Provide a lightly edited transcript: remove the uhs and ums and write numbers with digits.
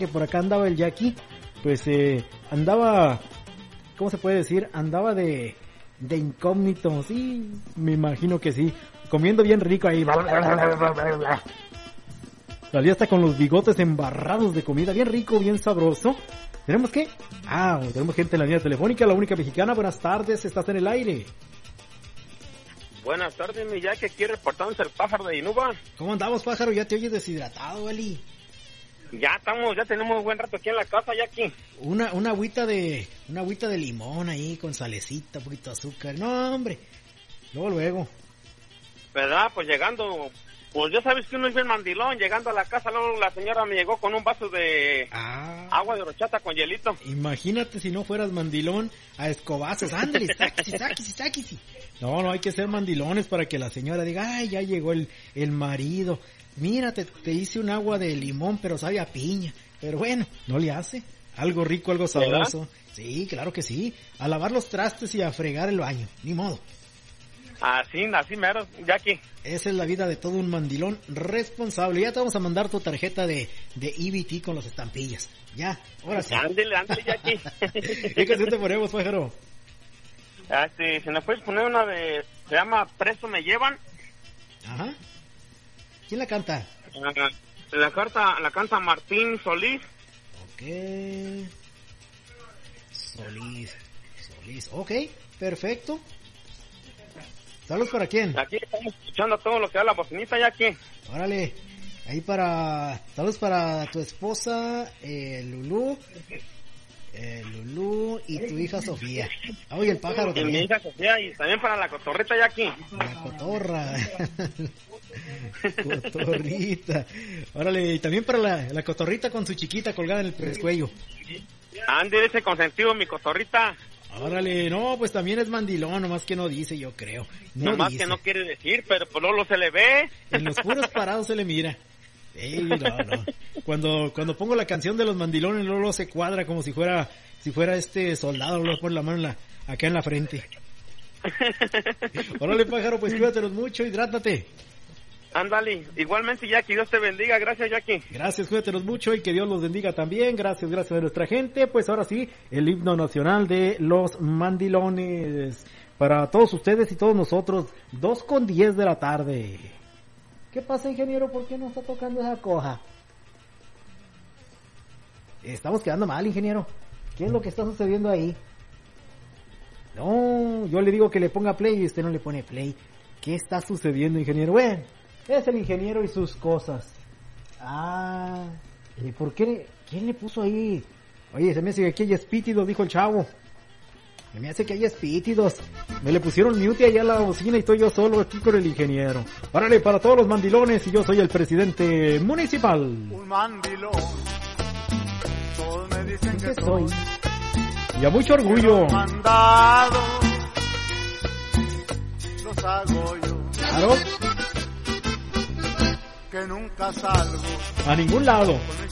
que por acá andaba el Jackie, pues andaba, ¿cómo se puede decir? Andaba de incógnito, sí, me imagino que sí, comiendo bien rico ahí. Salía hasta con los bigotes embarrados de comida, bien rico, bien sabroso. ¿Tenemos qué? Tenemos gente en la línea telefónica, la única mexicana. Buenas tardes, estás en el aire. Buenas tardes, mi Jackie, aquí reportándose el pájaro de Inuba. ¿Cómo andamos, pájaro? Ya te oyes deshidratado, Ali. Ya tenemos buen rato aquí en la casa, Jackie. Una agüita de limón ahí con salecita, un poquito de azúcar. No, hombre. Luego. ¿Verdad? Pues llegando, pues ya sabes que uno es bien mandilón. Llegando a la casa, luego la señora me llegó con un vaso de agua de horchata con hielito. Imagínate si no fueras mandilón a escobazos. Ándale, sáquese. No, hay que ser mandilones para que la señora diga, ay, ya llegó el marido. Mira, te hice un agua de limón, pero sabe a piña. Pero bueno, no le hace. Algo rico, algo sabroso. ¿Verdad? Sí, claro que sí. A lavar los trastes y a fregar el baño. Ni modo. Así mero, Jackie. Esa es la vida de todo un mandilón responsable. Ya te vamos a mandar tu tarjeta de EBT con las estampillas. Ya, ahora sí. Ándale, Jackie. ¿Qué canción te ponemos, pájaro? Si nos puedes poner una se llama Presto me llevan. Ajá. ¿Quién la canta? La canta Martín Solís. Ok. Solís. Ok, perfecto. ¿Saludos para quién? Aquí estamos escuchando todo lo que da la bocinita, Jackie. Órale. Ahí saludos para tu esposa, Lulú y tu hija Sofía. Oye, el pájaro también. Y mi hija Sofía, y también para la cotorrita, Jackie. La cotorra. Cotorrita. Órale, y también para la cotorrita con su chiquita colgada en el pescuello. Ande, ese consentido, mi cotorrita. Órale, no, pues también es mandilón, nomás que no dice, yo creo. Nomás que no quiere decir, pero por lo se le ve. En los puros parados se le mira. No. Cuando pongo la canción de los mandilones, luego se cuadra como si fuera soldado, luego pone la mano acá en la frente. Órale, pájaro, pues cuídatelos mucho, hidrátate. Ándale, igualmente, Jackie, Dios te bendiga, gracias, Jackie. Gracias, cuídatelos mucho y que Dios los bendiga también, gracias a nuestra gente. Pues ahora sí, el himno nacional de los mandilones, para todos ustedes y todos nosotros, 2:10 de la tarde. ¿Qué pasa, ingeniero? ¿Por qué no está tocando esa coja? Estamos quedando mal, ingeniero. ¿Qué es lo que está sucediendo ahí? No, yo le digo que le ponga play y usted no le pone play. ¿Qué está sucediendo, ingeniero? Bueno, es el ingeniero y sus cosas. ¿Y por qué? ¿Quién le puso ahí? Oye, se me hace que aquí hay espíritus, dijo el chavo. Se me hace que hay espíritus. Me le pusieron mute allá a la bocina y estoy yo solo aquí con el ingeniero. Órale, para todos los mandilones, y yo soy el presidente municipal. Un mandilón. Todos me dicen que soy. Y a mucho orgullo. Mandado, los hago yo. Claro. Que nunca salgo a ningún lado. Con mis